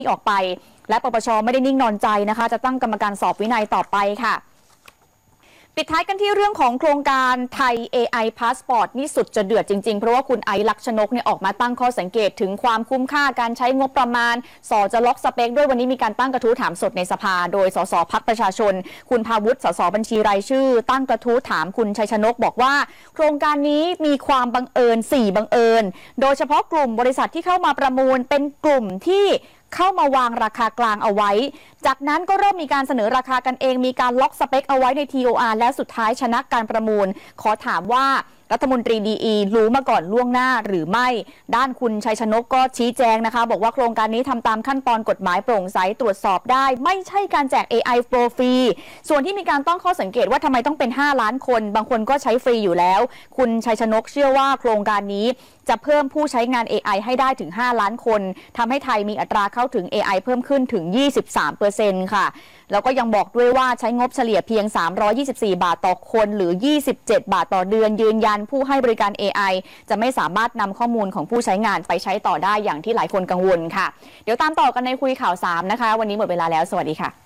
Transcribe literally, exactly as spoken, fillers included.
ที่ออกไปและปปชไม่ได้นิ่งนอนใจนะคะจะตั้งกรรมการสอบวินัยต่อไปค่ะปิดท้ายกันที่เรื่องของโครงการไทย เอ ไอ Passport นี่สุดจะเดือดจริงๆเพราะว่าคุณไอซ์ ลักษณกเนี่ยออกมาตั้งข้อสังเกตถึงความคุ้มค่าการใช้งบประมาณสอจะล็อกสเปคด้วยวันนี้มีการตั้งกระทู้ถามสดในสภาโดยสสพรรคประชาชนคุณภาวุฒิสสบัญชีรายชื่อตั้งกระทู้ถามคุณชัยชนกบอกว่าโครงการนี้มีความบังเอิญสี่บังเอิญโดยเฉพาะกลุ่มบริษัทที่เข้ามาประมูลเป็นกลุ่มที่เข้ามาวางราคากลางเอาไว้จากนั้นก็เริ่มมีการเสนอราคากันเองมีการล็อกสเปคเอาไว้ใน ที โอ อาร์ และสุดท้ายชนะการประมูลขอถามว่ารัฐมนตรีดีอีรู้มาก่อนล่วงหน้าหรือไม่ด้านคุณชัยชนกก็ชี้แจงนะคะบอกว่าโครงการนี้ทำตามขั้นตอนกฎหมายโปร่งใสตรวจสอบได้ไม่ใช่การแจก เอ ไอ โปรฟรีส่วนที่มีการตั้งข้อสังเกตว่าทำไมต้องเป็นห้าล้านคนบางคนก็ใช้ฟรีอยู่แล้วคุณชัยชนกเชื่อว่าโครงการนี้จะเพิ่มผู้ใช้งาน เอ ไอ ให้ได้ถึงห้าล้านคนทำให้ไทยมีอัตราเข้าถึง เอ ไอ เพิ่มขึ้นถึง ยี่สิบสามเปอร์เซ็นต์ ค่ะแล้วก็ยังบอกด้วยว่าใช้งบเฉลี่ยเพียงสามร้อยยี่สิบสี่บาทต่อคนหรือยี่สิบเจ็ดบาทต่อเดือนยืนยันผู้ให้บริการ เอ ไอ จะไม่สามารถนำข้อมูลของผู้ใช้งานไปใช้ต่อได้อย่างที่หลายคนกังวลค่ะเดี๋ยวตามต่อกันในคุยข่าวสามนะคะวันนี้หมดเวลาแล้วสวัสดีค่ะ